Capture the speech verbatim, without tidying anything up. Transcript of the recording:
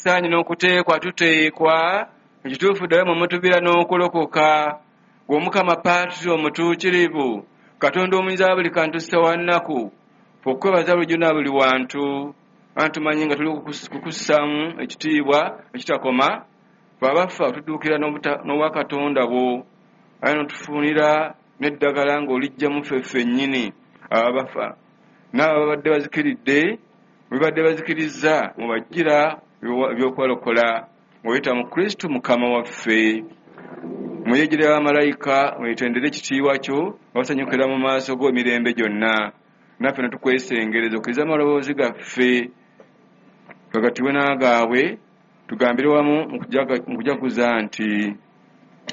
tusaanye n'okuteekwa tuteekwa ekituufu ddala mwe mutubira n'okulokoka gw'omukama Patro omutuukirivu Katonda omuyinza wa buli kantu ssewannaku okwebaza bulijjo na buli wantu antumanyi nga tuli kukussaamu ekitiibwa ekitakoma bw'abafa otudduukira n'obwa Katonda bwo aye n'otufuunira n'eddagala ng'olijjamu ffe ffennyini ababafa n'abo babadde bazikiridde bibadde bazikirizza mubajjira ebyokwalokola ng'oyita mu Kristo Mukama waffe muyejjere bamalayika mwetendere ekitiibwa kyo abasanyukira mu maaso go emirembe gyonna naffe ne tukwesengereza okkiriza amaloboozi gaffe gagatiwe n'agaabwe tugambire wamu mu kujaguza nti